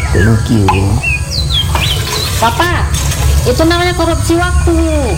Thank you. Papa, itu namanya korupsi waktu.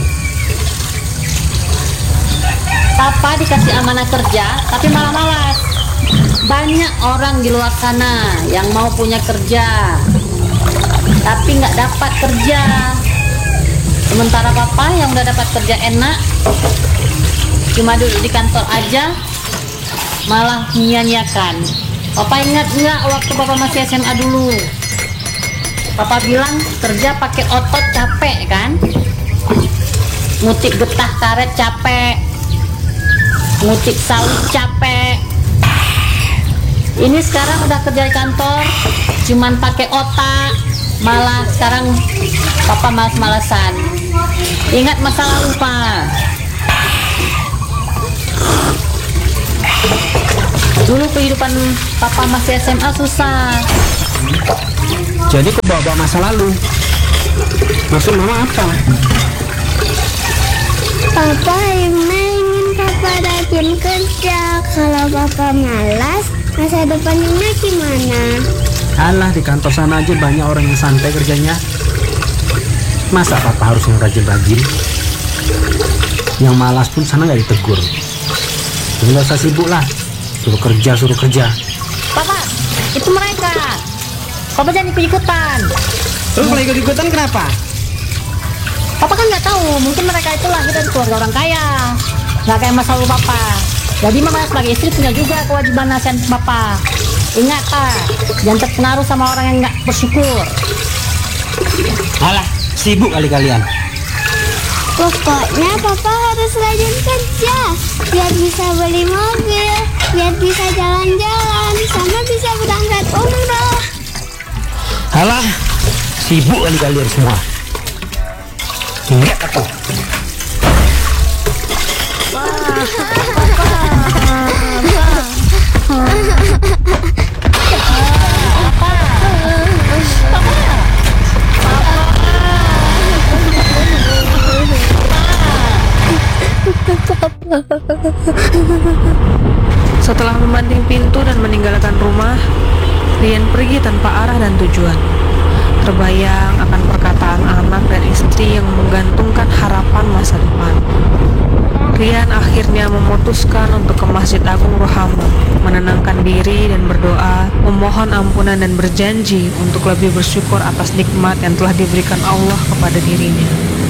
Papa dikasih amanah kerja, tapi malah malas. Banyak orang di luar sana yang mau punya kerja, tapi nggak dapat kerja. Sementara Papa yang udah dapat kerja enak, cuma duduk di kantor aja, malah menyia-nyiakan. Papa ingat nggak waktu Papa masih SMA dulu? Papa bilang kerja pakai otot capek kan? Ngutik getah karet capek, ngutik sawit capek. Ini sekarang udah kerja di kantor, cuman pakai otak, malah sekarang Papa malas-malasan. Ingat masa lalu, Pak. Dulu kehidupan Papa masih SMA susah. Jadi kebawa masa lalu. Maksud mama apa? Papa ingin Papa rajin kerja. Kalau Papa malas, masa depannya gimana? Alah, di kantor sana aja banyak orang yang santai kerjanya. Masa papa harus yang rajin-rajin? Yang malas pun sana nggak ditegur. Jadi nggak usah sibuk lah. Suruh kerja. Papa, itu mereka. Papa jangan ikut-ikutan. Terus kalau ikut-ikutan kenapa? Papa kan nggak tahu, mungkin mereka itu lahir dari keluarga orang kaya, nggak kayak masa lalu Papa. Jadi mama sebagai istri punya juga kewajiban nasihat Papa. Ingat Pak, jangan terpengaruh sama orang yang nggak bersyukur. Alah, sibuk kali kalian. Pokoknya Papa harus rajin kerja, biar bisa beli mobil, biar bisa jalan-jalan, sama bisa berangkat umroh. Alah, sibuk kali kalian semua. Ingat aku. Setelah membanting pintu dan meninggalkan rumah, Rian pergi tanpa arah dan tujuan. Terbayang akan perkataan anak dan istri yang menggantungkan harapan masa depan. Rian akhirnya memutuskan untuk ke Masjid Agung Rohama, menenangkan diri dan berdoa, memohon ampunan dan berjanji untuk lebih bersyukur atas nikmat yang telah diberikan Allah kepada dirinya.